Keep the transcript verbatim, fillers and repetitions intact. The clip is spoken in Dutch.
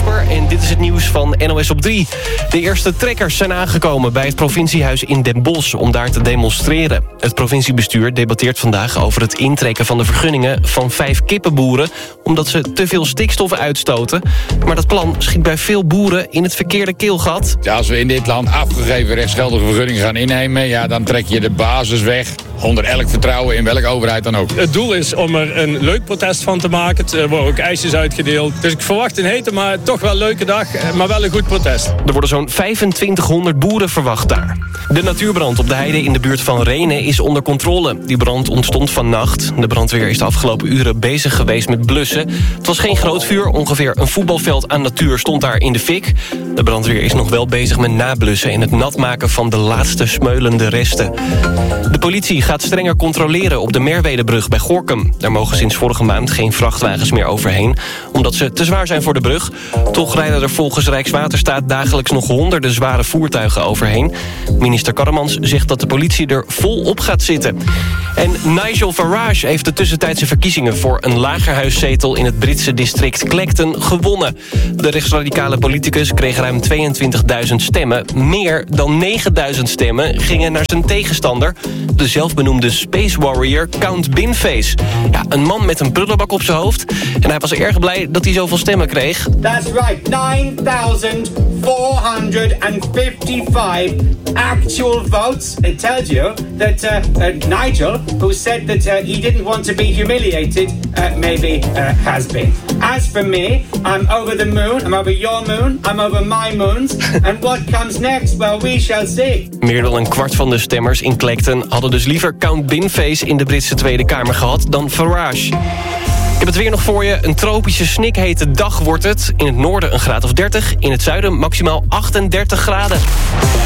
Jasper en dit is het nieuws van N O S op drie. De eerste trekkers zijn aangekomen bij het provinciehuis in Den Bosch om daar te demonstreren. Het provinciebestuur debatteert vandaag over het intrekken van de vergunningen van vijf kippenboeren, omdat ze te veel stikstof uitstoten. Maar dat plan schiet bij veel boeren in het verkeerde keelgat. Ja, als we in dit land afgegeven rechtsgeldige vergunningen gaan innemen, ja, dan trek je de basis weg onder elk vertrouwen in welke overheid dan ook. Het doel is om er een leuk protest van te maken. Er worden ook ijsjes uitgedeeld. Dus ik verwacht een hete, maar toch wel een leuke dag. Maar wel een goed protest. Er worden zo'n vijfentwintighonderd boeren verwacht daar. De natuurbrand op de heide in de buurt van Rhenen is onder controle. Die brand ontstond vannacht. De brandweer is de afgelopen uren bezig geweest met blussen. Het was geen groot vuur. Ongeveer een voetbalveld aan natuur stond daar in de fik. De brandweer is nog wel bezig met nablussen en het natmaken van de laatste smeulende resten. De politie gaat strenger controleren op de Merwedebrug bij Gorinchem. Daar mogen sinds vorige maand geen vrachtwagens meer overheen, omdat ze te zwaar zijn voor de brug. Toch rijden er volgens Rijkswaterstaat dagelijks nog honderden zware voertuigen overheen. Minister Karremans zegt dat de politie er vol op gaat zitten. En Nigel Farage heeft de tussentijdse verkiezingen voor een lagerhuiszetel in het Britse district Clacton gewonnen. De rechtsradicale politicus kreeg ruim tweeëntwintigduizend stemmen. Meer dan negenduizend stemmen gingen naar zijn tegenstander, de zelfbenoemde Space Warrior Count Binface. Ja, een man met een prullenbak op zijn hoofd. En hij was erg blij dat hij zoveel stemmen kreeg. That's right, nine thousand four hundred fifty-five actual votes. It tells you that uh, uh, Nigel, who said that uh, he didn't want to be humiliated, uh, maybe uh, has been. As for me, I'm over the moon, I'm over your moon, I'm over my moons. And what comes next, well, we shall see. Meer dan een kwart van de stemmers in Clacton hadden dus liever Count Binface in de Britse Tweede Kamer gehad dan Farage. Ik heb het weer nog voor je. Een tropische snikhete dag wordt het. In het noorden een graad of dertig. In het zuiden maximaal achtendertig graden.